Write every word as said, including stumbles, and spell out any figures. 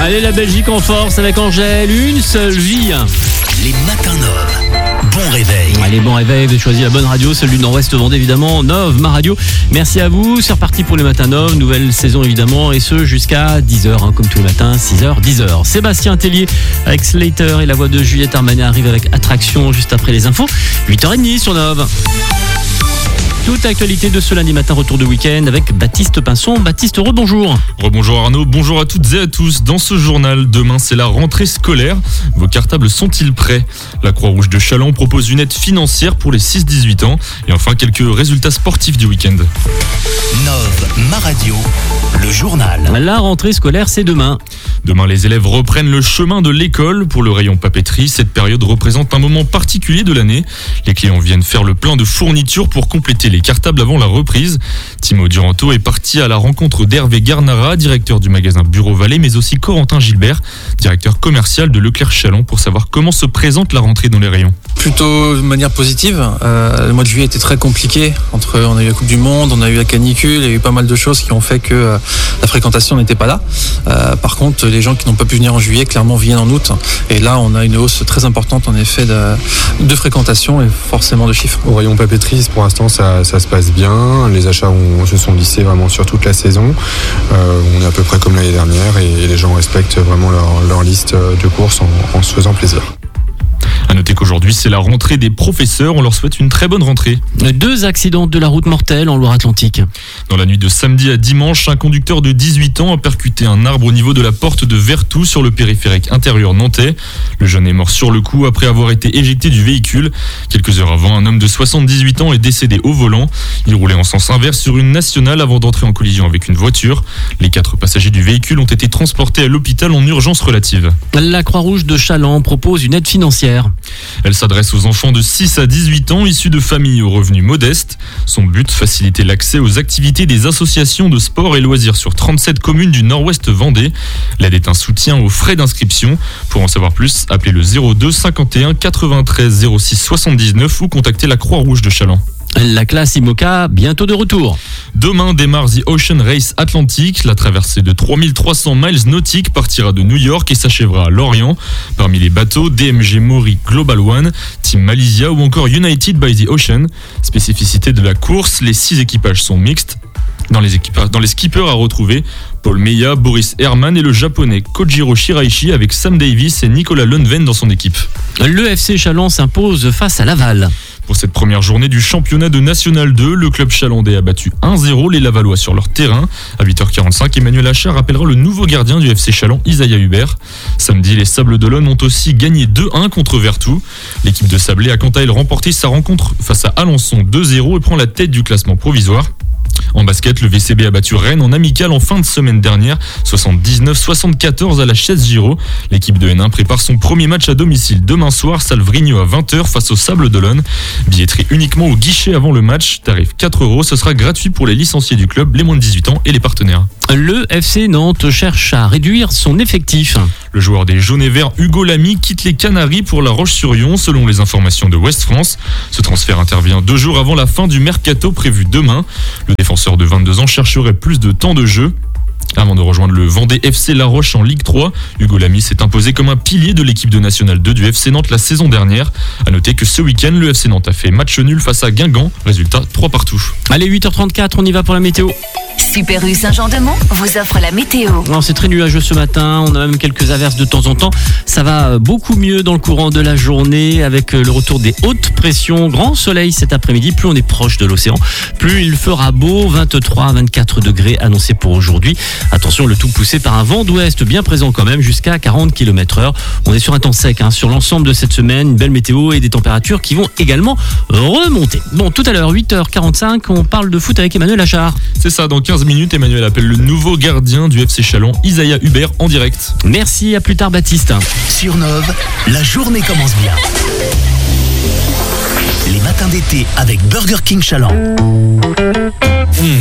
Allez, la Belgique en force avec Angèle, une seule vie. Les matins Nov. Bon réveil. Allez, bon réveil, vous avez choisi la bonne radio, celle du Nord-Ouest Vendée évidemment, Nov, ma radio. Merci à vous, c'est reparti pour les matins Nov, nouvelle saison évidemment, et ce jusqu'à dix heures, hein, comme tous les matins, six heures, dix heures. Sébastien Tellier avec Slater et la voix de Juliette Armanet arrive avec Attraction juste après les infos, huit heures trente sur Nov. Toute actualité de ce lundi matin, retour de week-end avec Baptiste Pinson. Baptiste, rebonjour. Rebonjour Arnaud, bonjour à toutes et à tous. Dans ce journal, demain c'est la rentrée scolaire. Vos cartables sont-ils prêts ? La Croix-Rouge de Challans propose une aide financière pour les six dix-huit ans. Et enfin, quelques résultats sportifs du week-end. Nov, ma radio, le journal. La rentrée scolaire, c'est demain. Demain, les élèves reprennent le chemin de l'école. Pour le rayon papeterie, cette période représente un moment particulier de l'année. Les clients viennent faire le plein de fournitures pour compléter les cartables avant la reprise. Timo Duranto est parti à la rencontre d'Hervé Garnara, directeur du magasin Bureau Vallée, mais aussi Corentin Gilbert, directeur commercial de Leclerc Challans, pour savoir comment se présente la rentrée dans les rayons. Plutôt de manière positive. Euh, le mois de juillet était très compliqué. Entre, on a eu la Coupe du Monde, on a eu la canicule, il y a eu pas mal de choses qui ont fait que euh, la fréquentation n'était pas là. Euh, par contre, les gens qui n'ont pas pu venir en juillet, clairement viennent en août. Et là, on a une hausse très importante en effet de, de fréquentation et forcément de chiffres. Au rayon papeterie, pour l'instant, ça, ça se passe bien. Les achats ont, se sont lissés vraiment sur toute la saison. Euh, on est à peu près comme l'année dernière et, et les gens respectent vraiment leur, leur liste de courses en, en se faisant plaisir. À noter qu'aujourd'hui, c'est la rentrée des professeurs. On leur souhaite une très bonne rentrée. Deux accidents de la route mortelle en Loire-Atlantique. Dans la nuit de samedi à dimanche, un conducteur de dix-huit ans a percuté un arbre au niveau de la porte de Vertou sur le périphérique intérieur nantais. Le jeune est mort sur le coup après avoir été éjecté du véhicule. Quelques heures avant, un homme de soixante-dix-huit ans est décédé au volant. Il roulait en sens inverse sur une nationale avant d'entrer en collision avec une voiture. Les quatre passagers du véhicule ont été transportés à l'hôpital en urgence relative. La Croix-Rouge de Challans propose une aide financière. Elle s'adresse aux enfants de six à dix-huit ans issus de familles aux revenus modestes. Son but, faciliter l'accès aux activités des associations de sport et loisirs sur trente-sept communes du Nord-Ouest Vendée. L'aide est un soutien aux frais d'inscription. Pour en savoir plus, appelez le zéro deux cinquante et un quatre-vingt-treize zéro six soixante-dix-neuf ou contactez la Croix-Rouge de Challans. La classe IMOCA, bientôt de retour. Demain démarre The Ocean Race Atlantique. La traversée de trois mille trois cents miles nautiques partira de New York et s'achèvera à Lorient. Parmi les bateaux, D M G Mori Global One, Team Malaysia ou encore United by the Ocean. Spécificité de la course, les six équipages sont mixtes. Dans les, équipages, dans les skippers à retrouver, Paul Meya, Boris Herrmann et le japonais Kojiro Shiraishi avec Sam Davis et Nicolas Lundven dans son équipe. Le F C Challans s'impose face à Laval. Pour cette première journée du championnat de National deux, le club chalandais a battu un zéro les Lavallois sur leur terrain. À huit heures quarante-cinq, Emmanuel Achard rappellera le nouveau gardien du F C Challans, Isaiah Hubert. Samedi, les Sables d'Olonne ont aussi gagné deux un contre Vertou. L'équipe de Sablé a quant à elle remporté sa rencontre face à Alençon deux zéro et prend la tête du classement provisoire. En basket, le V C B a battu Rennes en amical en fin de semaine dernière, soixante-dix-neuf soixante-quatorze à la Chaise Giraud. L'équipe de N un prépare son premier match à domicile demain soir, salle Vrigno à vingt heures face aux Sables d'Olonne. Billetterie uniquement au guichet avant le match, tarif quatre euros, ce sera gratuit pour les licenciés du club, les moins de dix-huit ans et les partenaires. Le F C Nantes cherche à réduire son effectif. Le joueur des jaunes et verts Hugo Lamy quitte les Canaries pour La Roche-sur-Yon selon les informations de Ouest France. Ce transfert intervient deux jours avant la fin du mercato prévu demain. Le défenseur de vingt-deux ans chercherait plus de temps de jeu. Avant de rejoindre le Vendée F C La Roche en Ligue trois, Hugo Lamy s'est imposé comme un pilier de l'équipe de National deux du F C Nantes la saison dernière. A noter que ce week-end, le F C Nantes a fait match nul face à Guingamp, résultat trois partout. Allez, huit heures trente-quatre, on y va pour la météo. Super U Saint-Jean-de-Mont vous offre la météo. Alors, c'est très nuageux ce matin, on a même quelques averses de temps en temps. Ça va beaucoup mieux dans le courant de la journée avec le retour des hautes pressions. Grand soleil cet après-midi, plus on est proche de l'océan, plus il fera beau. vingt-trois à vingt-quatre degrés annoncés pour aujourd'hui. Attention, le tout poussé par un vent d'ouest bien présent quand même, jusqu'à quarante kilomètres heure. On est sur un temps sec hein, sur l'ensemble de cette semaine, une belle météo et des températures qui vont également remonter. Bon, tout à l'heure, huit heures quarante-cinq, on parle de foot avec Emmanuel Achard. C'est ça, dans quinze minutes, Emmanuel appelle le nouveau gardien du F C Challans, Isaiah Hubert, en direct. Merci, à plus tard Baptiste. Sur Nov, la journée commence bien. Les matins d'été avec Burger King Challans.